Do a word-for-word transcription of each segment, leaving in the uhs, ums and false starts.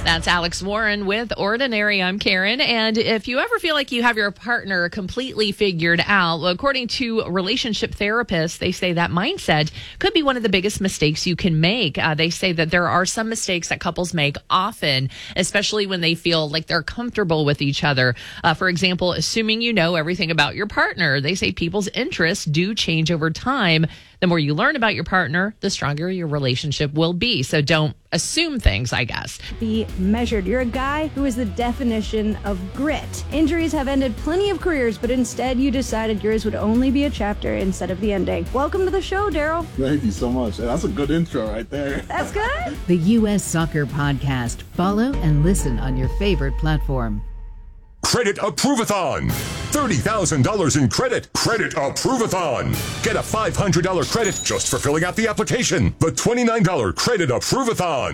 That's Alex Warren with Ordinary. I'm Karen. And if you ever feel like you have your partner completely figured out, well, according to relationship therapists, they say that mindset could be one of the biggest mistakes you can make. Uh, they say that there are some mistakes that couples make often, especially when they feel like they're comfortable with each other. Uh, for example, assuming you know everything about your partner. They say people's interests do change over time. The more you learn about your partner, the stronger your relationship will be. So don't assume things, I guess. Be measured. You're a guy who is the definition of grit. Injuries have ended plenty of careers, but instead you decided yours would only be a chapter instead of the ending. Welcome to the show, Daryl. Thank you so much. That's a good intro right there. That's good. The U S Soccer Podcast. Follow and listen on your favorite platform. Credit Approve-a-thon. thirty thousand dollars in credit. Credit Approve-a-thon. Get a five hundred dollars credit just for filling out the application. The twenty-nine dollars Credit Approve-a-thon.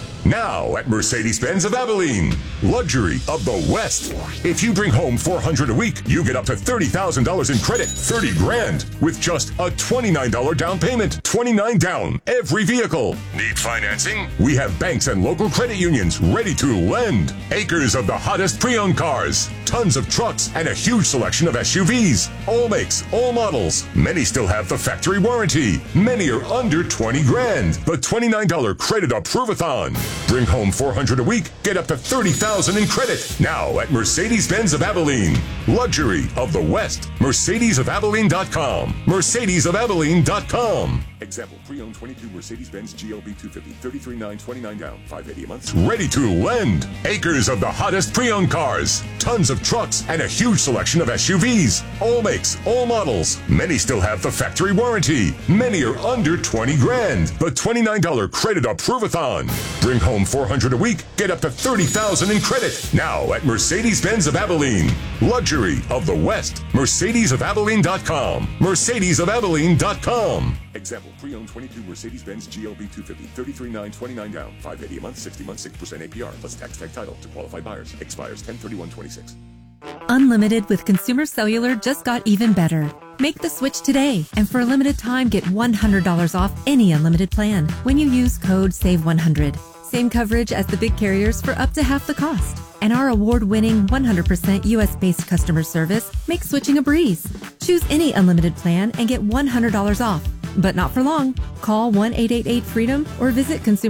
Now at Mercedes-Benz of Abilene. Luxury of the West. If you bring home four hundred dollars a week, you get up to thirty thousand dollars in credit. thirty grand with just a twenty-nine dollars down payment. twenty-nine down every vehicle. Need financing? We have banks and local credit unions ready to lend. Acres of the hottest pre-owned cars. Tons of trucks and a huge selection of S U Vs. All makes, all models. Many still have the factory warranty. Many are under twenty grand. The twenty-nine dollars Credit Approve-a-thon. Bring home four hundred dollars a week, get up to thirty thousand dollars in credit. Now at Mercedes-Benz of Abilene. Luxury of the West. Mercedes of Abilene dot com. Mercedes of Abilene dot com. Example, pre-owned twenty-two Mercedes-Benz G L B two fifty, thirty-three thousand nine hundred twenty-nine down, five hundred eighty a month. Ready to lend. Acres of the hottest pre-owned cars. Tons of trucks and a huge selection of S U Vs. All makes, all models. Many still have the factory warranty. Many are under twenty grand. The twenty-nine dollars Credit Approve-a-thon. Bring home four hundred dollars a week, get up to thirty thousand dollars in credit. Now at Mercedes-Benz of Abilene. Luxury of the West. Mercedes of Abilene dot com. Mercedes of Abilene dot com. Example, pre-owned twenty-two Mercedes-Benz G L B two fifty, thirty-three thousand nine hundred twenty-nine down, five hundred eighty a month, sixty months, six percent A P R, plus tax tag title to qualified buyers. Expires ten thirty-one twenty-six. Unlimited with Consumer Cellular just got even better. Make the switch today, and for a limited time, get one hundred dollars off any unlimited plan when you use code save one hundred. Same coverage as the big carriers for up to half the cost. And our award-winning one hundred percent U S-based customer service makes switching a breeze. Choose any unlimited plan and get one hundred dollars off. But not for long. Call one eight eight eight freedom or visit consumer